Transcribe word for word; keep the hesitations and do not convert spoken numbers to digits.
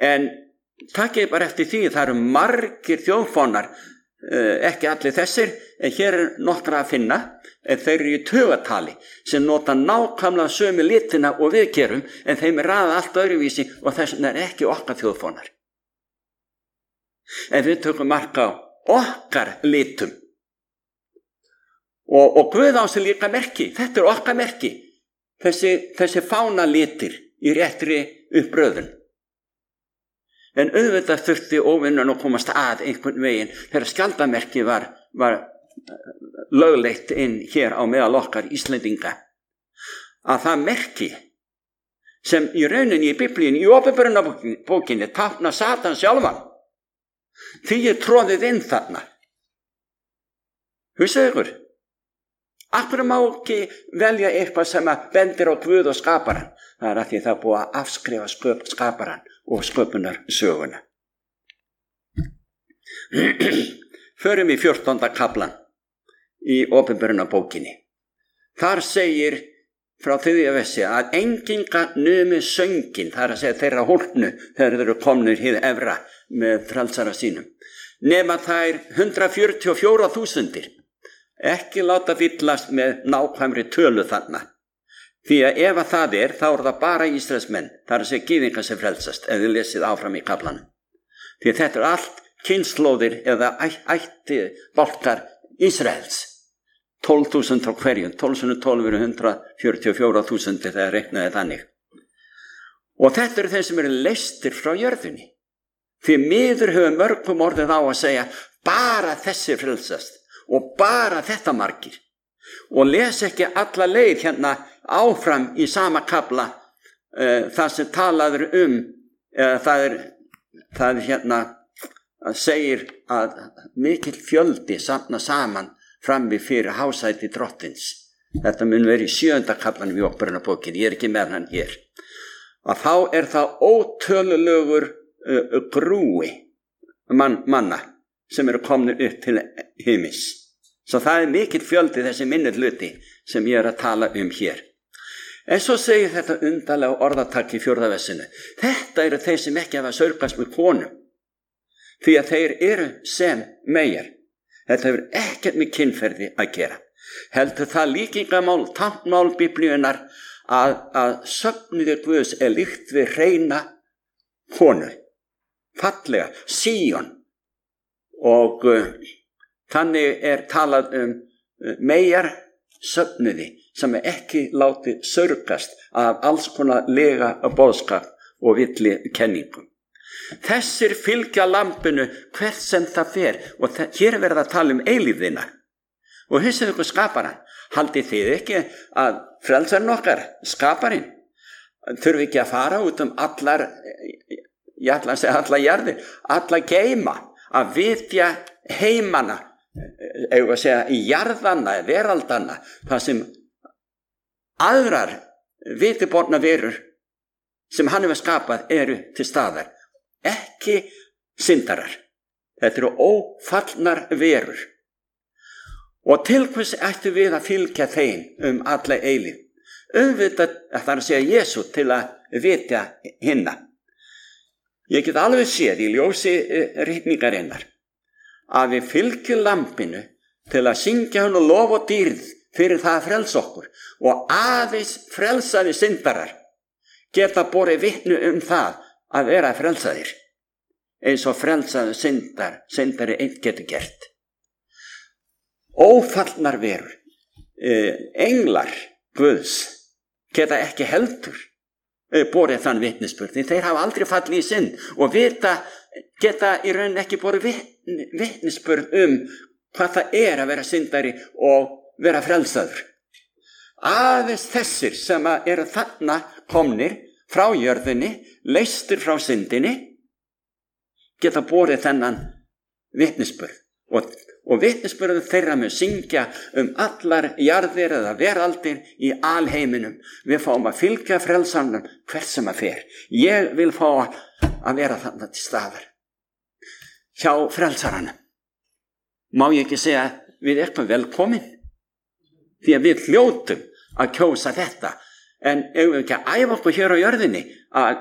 En takið bara eftir því, það eru margir þjóðfánar, ekki allir þessir, en hér er nokkra að finna, en þeir eru í tugatali sem nota nákvæmlega sömu litina og við gerum, en þeim er raðað allt öðruvísi og þess vegna er ekki okkar þjóðfánar. En við tökum mark á okkar litum. Og, og Guð á sig líka merki, þetta er okkar merki, þessi, þessi fána litir í réttri uppröðun. En auðvitað þurfti óvinnan að komast að einhvern veginn þegar skjaldarmerki var, var lögleitt inn hér á meðal okkar Íslendinga. Að það merki sem í rauninni í Biblíunni, í Åpenbarunarbókinni, tákna Satan sjálfan, því er tróðið inn þarna. Hugsaðu ykkur, af hverju má ekki velja eitthvað sem að bendir á Guð og skaparan? Það er að því það er búið að afskrifa sköp, skaparan og sköpunar söguna. Förum í fjórtánda kaflan í Åpenbarunarbókinni. Þar segir frá þriðja versi að enginga numi söngin, það er að segja þeirra hólpnu þegar þeir eru komnir hið efra með frelsara sínum, nema þær hundrað fjörutíu og fjórar þúsundir. Ekki láta villast með nákvæmri tölu þarna. Því að ef að það er, þá er það bara Ísraelsmenn, það er að segja gyðingar sem frelsast, ef þið lesið áfram í kaflanum. Því að þetta er allt kynslóðir eða ætti bálkar Ísraels. tólf þúsund frá hverjum, tólf þúsund tólf eru hundrað fjörutíu og fjórar þúsundir þegar reiknaði þannig. Og þetta eru þeir sem eru leystir frá jörðunni. Því miður hefur mörgum orðið á að segja, bara þessi frelsast. Og bara þetta margir. Og les ekki alla leið hérna áfram í sama kafla uh, það sem talaður um uh, það er það er hérna að segir að mikill fjöldi safna saman frammi fyrir hásæti drottins. Þetta mun verið í sjöunda kaflanum í Åpenbarunarbókinni, ég er ekki með hann hér. Að þá er það ótölulegur uh, grúi man, manna sem eru komnir upp til himins. Svo það er mikill fjöldi þessi minnið hluti sem ég er að tala um hér. En svo segir þetta undarlega orðatak í fjórða versinu. Þetta eru þeir sem ekki hafa saurgast með konum. Því að þeir eru sem meyjar. Þetta hefur ekkert með kynferði að gera. Heldur það líkingamál, táknmál Biblíunnar að, að söfniði Guðs er líkt við hreina konu. Fallega, Síon. Og uh, þannig er talað um uh, meyjar söfniði sem er ekki látið saurgast af alls konar lega boðskap og villi kenningum. Þessir fylgja lambinu hvert sem það fer og það, hér er verið að tala um eilífðina. Og hugsið ykkur skaparan, haldið þið ekki að frelsarinn okkar, skaparinn, þurfi ekki að fara út um allar, ég ætla að segja allar jarðir, allar geima, að vitja heimana, eða að segja í jarðanna, veraldana, það sem aðrar vitiborna verur sem hann hefur skapað eru til staðar. Ekki syndarar. Þetta eru ófallnar verur. Og til hvers ættu við að fylgja þeim um alla eilíf? Auðvitað, það er að segja Jesú til að vitja hinna. Ég get alveg séð í ljósi ritningarinnar að við fylgjum lambinu til að syngja hann og lofa og dýrð fyrir það að frelsa okkur og aðeins frelsaði syndarar geta borið vitni um það að vera frelsaðir eins og frelsaði syndar, syndari einn getur gert. Ófallnar verur, englar Guðs geta ekki heldur borið þann vitnisburð, því þeir hafa aldrei fallið í synd og vita, geta í raun ekki borið vitnisburð um hvað það er að vera syndari og vera frelsaður. Aðeins þessir sem eru þarna komnir frá jörðinni, leystir frá syndinni, geta borið þennan vitnisburð og, og vitnisburðu þeirra með syngja um allar jarðir eða veraldir í alheiminum. Við fáum að fylgja frelsanum hvert sem að fer. Ég vil fá að vera þarna til staðar hjá frelsaranum. Má ég ekki segja við erum velkomin því að við hljótum að kjósa þetta, en ef við ekki að æfa okkur hér á jörðinni að